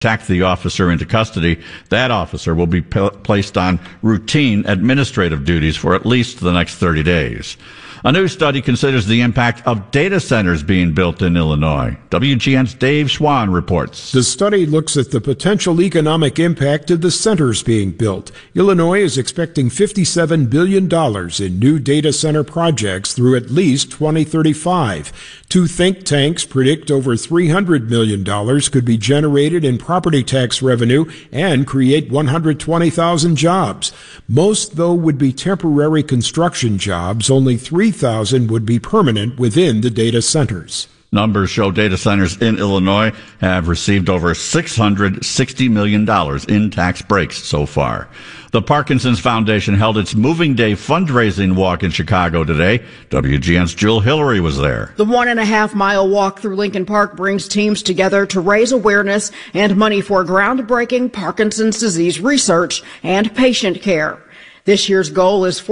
attacked the officer into custody. That officer will be placed on routine administrative duties for at least the next 30 days. A new study considers the impact of data centers being built in Illinois. WGN's Dave Schwan reports. The study looks at the potential economic impact of the centers being built. Illinois is expecting $57 billion in new data center projects through at least 2035. Two think tanks predict over $300 million could be generated in property tax revenue and create 120,000 jobs. Most, though, would be temporary construction jobs. Only 3,000 would be permanent within the data centers. Numbers show data centers in Illinois have received over $660 million in tax breaks so far. The Parkinson's Foundation held its Moving Day fundraising walk in Chicago today. WGN's Jill Hillary was there. The 1.5-mile walk through Lincoln Park brings teams together to raise awareness and money for groundbreaking Parkinson's disease research and patient care. This year's goal is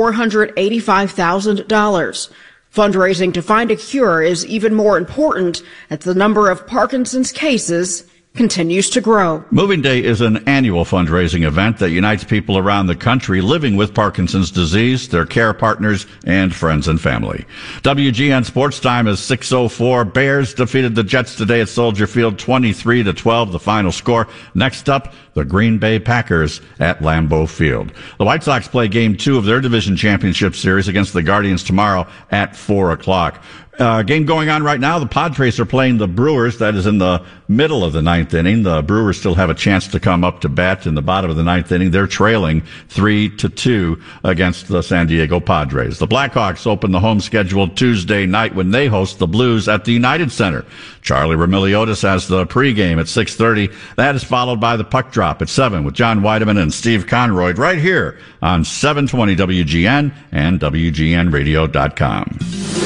$485,000. Fundraising to find a cure is even more important as the number of Parkinson's cases continues to grow. Moving Day is an annual fundraising event that unites people around the country living with Parkinson's disease, their care partners, and friends and family. WGN Sports Time is 6:04. Bears defeated the Jets today at Soldier Field 23-12, the final score. Next up, the Green Bay Packers at Lambeau Field. The White Sox play Game 2 of their division championship series against the Guardians tomorrow at 4 o'clock. Game going on right now. The Padres are playing the Brewers. That is in the middle of the ninth inning. The Brewers still have a chance to come up to bat in the bottom of the ninth inning. They're trailing 3-2 against the San Diego Padres. The Blackhawks open the home schedule Tuesday night when they host the Blues at the United Center. Charlie Remiliotis has the pregame at 6:30. That is followed by the puck drop at 7 with John Weideman and Steve Conroy right here on 720 WGN and WGNradio.com.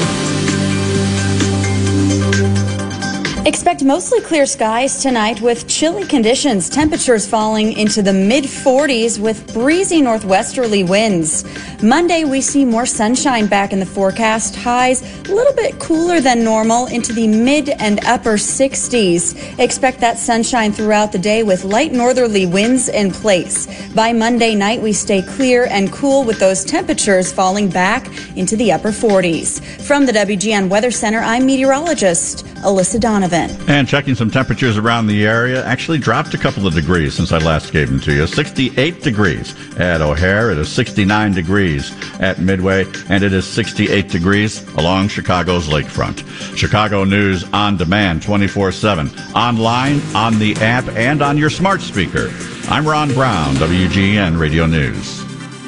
Expect mostly clear skies tonight with chilly conditions, temperatures falling into the mid-40s with breezy northwesterly winds. Monday, we see more sunshine back in the forecast. Highs a little bit cooler than normal into the mid and upper 60s. Expect that sunshine throughout the day with light northerly winds in place. By Monday night, we stay clear and cool with those temperatures falling back into the upper 40s. From the WGN Weather Center, I'm meteorologist Alyssa Donovan. And checking some temperatures around the area, actually dropped a couple of degrees since I last gave them to you. 68 degrees at O'Hare. It is 69 degrees at Midway, and it is 68 degrees along Chicago's lakefront. Chicago News on demand 24/7, online, on the app, and on your smart speaker. I'm Ron Brown, WGN Radio News.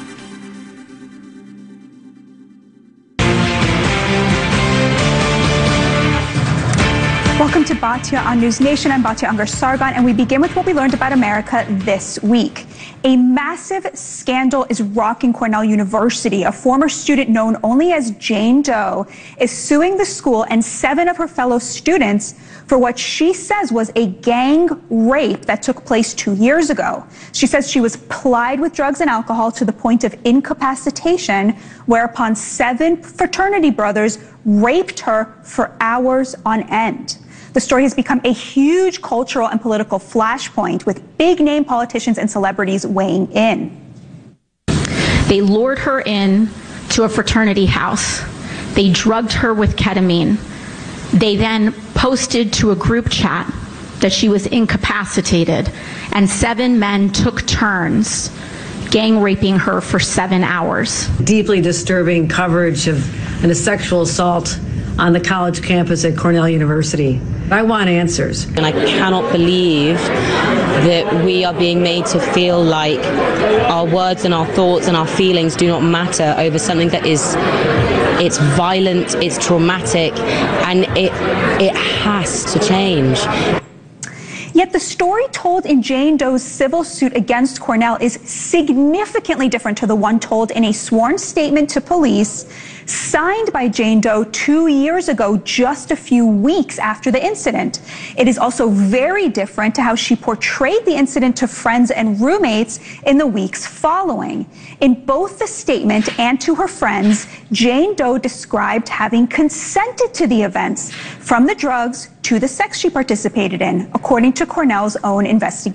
Welcome to Batya on News Nation. I'm Batya Ungar-Sargon, and we begin with what we learned about America this week. A massive scandal is rocking Cornell University. A former student known only as Jane Doe is suing the school and 7 of her fellow students for what she says was a gang rape that took place 2 years ago. She says she was plied with drugs and alcohol to the point of incapacitation, whereupon 7 fraternity brothers raped her for hours on end. The story has become a huge cultural and political flashpoint, with big-name politicians and celebrities weighing in. They lured her in to a fraternity house. They drugged her with ketamine. They then posted to a group chat that she was incapacitated, and 7 men took turns gang raping her for 7 hours. Deeply disturbing coverage of a sexual assault on the college campus at Cornell University. I want answers. And I cannot believe that we are being made to feel like our words and our thoughts and our feelings do not matter over something that it's violent, it's traumatic, and it has to change. Yet the story told in Jane Doe's civil suit against Cornell is significantly different to the one told in a sworn statement to police. signed by Jane Doe 2 years ago, just a few weeks after the incident. It is also very different to how she portrayed the incident to friends and roommates in the weeks following. In both the statement and to her friends, Jane Doe described having consented to the events, from the drugs to the sex she participated in, according to Cornell's own investigation.